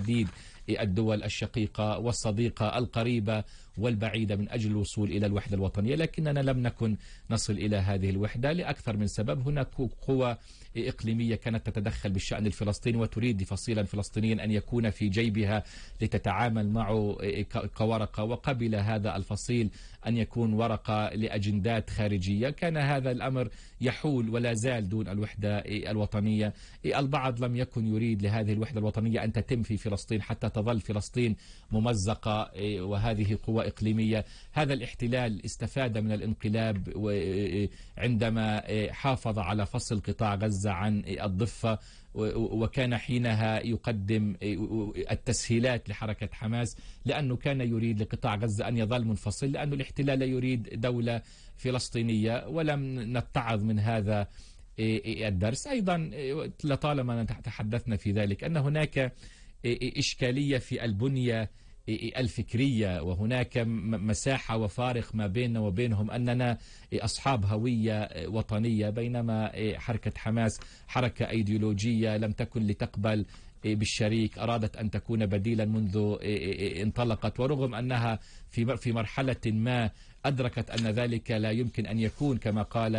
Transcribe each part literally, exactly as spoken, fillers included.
العديد الدول الشقيقة والصديقة القريبة والبعيدة من أجل الوصول إلى الوحدة الوطنية، لكننا لم نكن نصل إلى هذه الوحدة لأكثر من سبب. هناك قوى إقليمية كانت تتدخل بالشأن الفلسطيني وتريد فصيلا فلسطينيا أن يكون في جيبها لتتعامل معه كورقة، وقبل هذا الفصيل أن يكون ورقة لأجندات خارجية. كان هذا الأمر يحول ولا زال دون الوحدة الوطنية. البعض لم يكن يريد لهذه الوحدة الوطنية أن تتم في فلسطين حتى تظل فلسطين ممزقة، وهذه قوى إقليمية. هذا الاحتلال استفاد من الانقلاب عندما حافظ على فصل قطاع غزة عن الضفة، وكان حينها يقدم التسهيلات لحركة حماس، لأنه كان يريد لقطاع غزة أن يظل منفصل، لأنه الاحتلال يريد دولة فلسطينية. ولم نتعظ من هذا الدرس. أيضا لطالما تحدثنا في ذلك أن هناك إشكالية في البنية الفكرية، وهناك مساحة وفارق ما بيننا وبينهم، أننا أصحاب هوية وطنية، بينما حركة حماس حركة أيديولوجية لم تكن لتقبل بالشريك، أرادت أن تكون بديلا منذ انطلقت، ورغم أنها في في مرحلة ما أدركت أن ذلك لا يمكن أن يكون، كما قال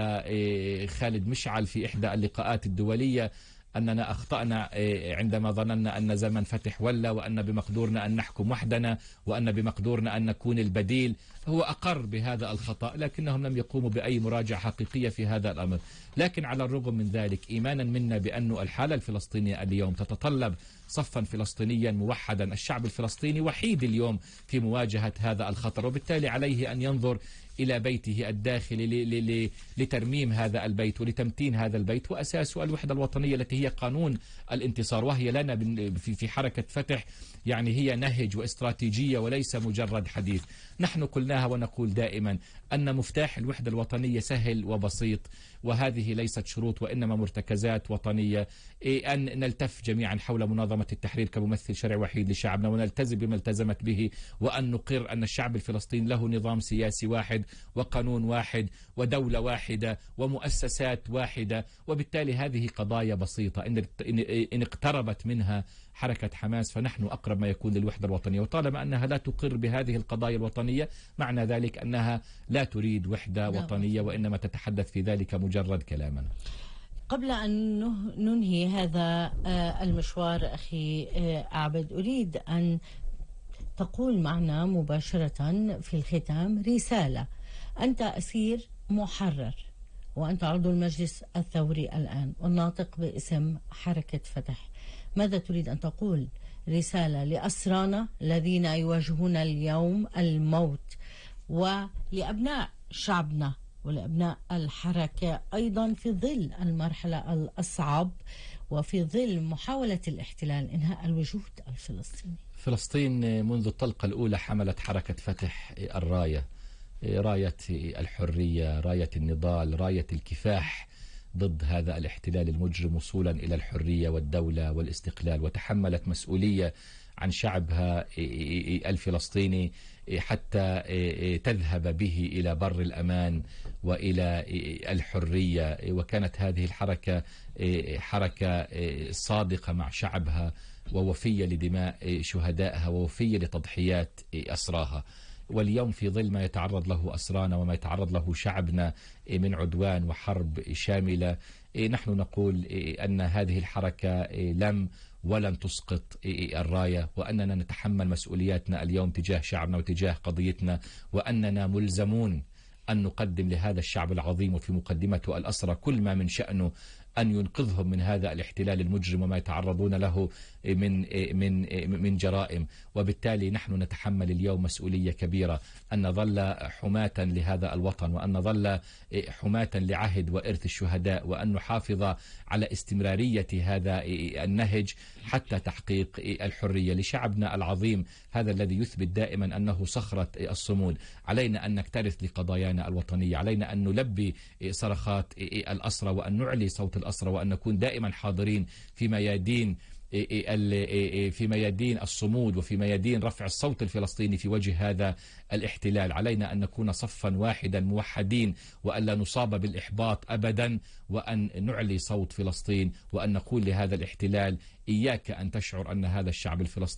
خالد مشعل في إحدى اللقاءات الدولية أننا أخطأنا عندما ظننا أن زمن فتح ولا، وأن بمقدورنا أن نحكم وحدنا، وأن بمقدورنا أن نكون البديل. هو أقر بهذا الخطأ، لكنهم لم يقوموا بأي مراجعة حقيقية في هذا الأمر. لكن على الرغم من ذلك، إيمانا منا بأن الحالة الفلسطينية اليوم تتطلب صفا فلسطينيا موحدا، الشعب الفلسطيني وحيد اليوم في مواجهة هذا الخطر، وبالتالي عليه أن ينظر إلى بيته الداخلي لترميم هذا البيت ولتمتين هذا البيت، وأساسه الوحدة الوطنية التي هي قانون الانتصار، وهي لنا في حركة فتح يعني هي نهج واستراتيجية وليس مجرد حديث. نحن قلناها ونقول دائما أن مفتاح الوحدة الوطنية سهل وبسيط، وهذه ليست شروط وإنما مرتكزات وطنية. أن نلتف جميعا حول منظمة التحرير كممثل شرعي وحيد لشعبنا، ونلتزم بما التزمت به، وأن نقر أن الشعب الفلسطيني له نظام سياسي واحد وقانون واحد ودولة واحدة ومؤسسات واحدة. وبالتالي هذه قضايا بسيطة إن إن اقتربت منها حركة حماس فنحن أقرب ما يكون للوحدة الوطنية، وطالما أنها لا تقر بهذه القضايا الوطنية معنى ذلك أنها لا تريد وحدة وطنية، وإنما تتحدث في ذلك مجرد كلاما. قبل أن ننهي هذا المشوار أخي عبد، أريد أن تقول معنا مباشرة في الختام رسالة. أنت أسير محرر، وأنت عضو المجلس الثوري الآن والناطق باسم حركة فتح، ماذا تريد أن تقول رسالة لأسرانا الذين يواجهون اليوم الموت، ولأبناء شعبنا ولأبناء الحركة أيضا في ظل المرحلة الأصعب وفي ظل محاولة الاحتلال إنهاء الوجود الفلسطيني؟ فلسطين منذ الطلقة الأولى حملت حركة فتح الراية، راية الحرية، راية النضال، راية الكفاح ضد هذا الاحتلال المجرم وصولا إلى الحرية والدولة والاستقلال، وتحملت مسؤولية عن شعبها الفلسطيني حتى تذهب به إلى بر الأمان وإلى الحرية. وكانت هذه الحركة حركة صادقة مع شعبها ووفية لدماء شهدائها ووفية لتضحيات أسراها. واليوم في ظل ما يتعرض له أسرانا وما يتعرض له شعبنا من عدوان وحرب شاملة، نحن نقول أن هذه الحركة لم ولن تسقط الراية، وأننا نتحمل مسؤولياتنا اليوم تجاه شعبنا وتجاه قضيتنا، وأننا ملزمون أن نقدم لهذا الشعب العظيم وفي مقدمته الأسرى كل ما من شأنه أن ينقذهم من هذا الاحتلال المجرم وما يتعرضون له من من من جرائم. وبالتالي نحن نتحمل اليوم مسؤولية كبيرة أن نظل حماة لهذا الوطن، وأن نظل حماة لعهد وإرث الشهداء، وأن نحافظ على استمرارية هذا النهج حتى تحقيق الحرية لشعبنا العظيم، هذا الذي يثبت دائما أنه صخرة الصمود. علينا أن نكترث لقضايانا الوطنية، علينا أن نلبي صرخات الأسرى وأن نعلي صوت الأسرى، وأن نكون دائما حاضرين في ميادين في ميادين الصمود وفي ميادين رفع الصوت الفلسطيني في وجه هذا الاحتلال. علينا أن نكون صفا واحدا موحدين، وأن لا نصاب بالإحباط أبدا، وأن نعلي صوت فلسطين، وأن نقول لهذا الاحتلال إياك أن تشعر أن هذا الشعب الفلسطيني